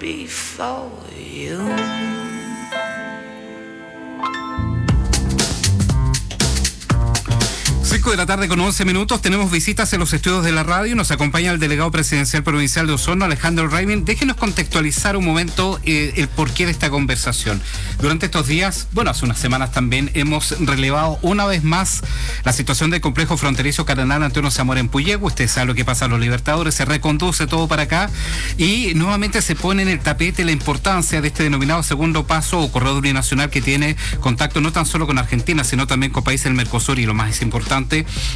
before you. 5 de la tarde con 11 minutos, tenemos visitas en los estudios de la radio, nos acompaña el delegado presidencial provincial de Osorno, Alejandro Raymond. Déjenos contextualizar un momento el porqué de esta conversación. Durante estos días, bueno, hace unas semanas también, hemos relevado una vez más la situación del complejo fronterizo Cardenal Antonio Zamora en Puyehue. Usted sabe lo que pasa a los Libertadores, se reconduce todo para acá y nuevamente se pone en el tapete la importancia de este denominado segundo paso o corredor uninacional que tiene contacto no tan solo con Argentina, sino también con países del Mercosur y lo más importante,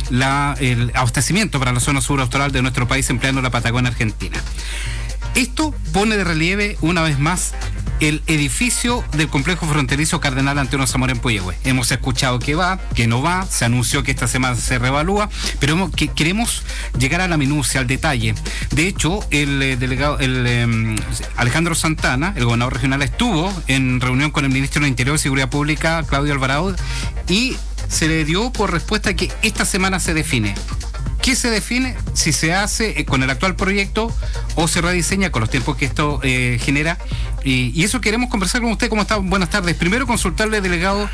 el abastecimiento para la zona sur austral de nuestro país empleando la Patagonia Argentina. Esto pone de relieve una vez más el edificio del complejo fronterizo Cardenal Antonio Zamora en Puyehue. Hemos escuchado que va, que no va, se anunció que esta semana se reevalúa, pero queremos llegar a la minucia, al detalle. De hecho, el delegado Alejandro Santana, el gobernador regional, estuvo en reunión con el ministro del Interior y Seguridad Pública, Claudio Alvarado, y se le dio por respuesta que esta semana se define. ¿Qué se define? Si se hace con el actual proyecto o se rediseña con los tiempos que esto genera. Y eso queremos conversar con usted. ¿Cómo está? Buenas tardes. Primero consultarle, delegado,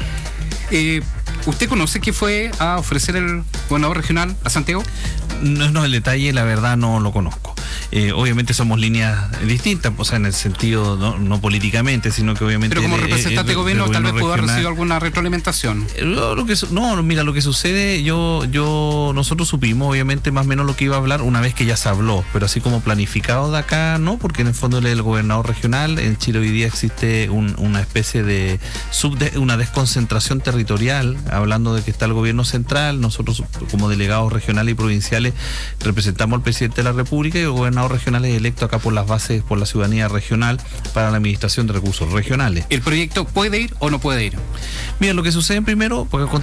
¿usted conoce qué fue a ofrecer el gobernador regional a Santiago? No, el detalle, la verdad, no lo conozco. Obviamente somos líneas distintas, o sea, en el sentido, no políticamente, sino que obviamente... Pero como representante de gobierno tal vez pudo haber recibido alguna retroalimentación. Mira, lo que sucede, nosotros supimos obviamente más o menos lo que iba a hablar una vez que ya se habló, pero así como planificado de acá, no, porque en el fondo el gobernador regional, en Chile hoy día existe una especie de una desconcentración territorial, hablando de que está el gobierno central, nosotros como delegados regionales y provinciales representamos al presidente de la República y el gobernador regional es electo acá por las bases, por la ciudadanía regional para la administración de recursos regionales. ¿El proyecto puede ir o no puede ir? Mira, lo que sucede primero, porque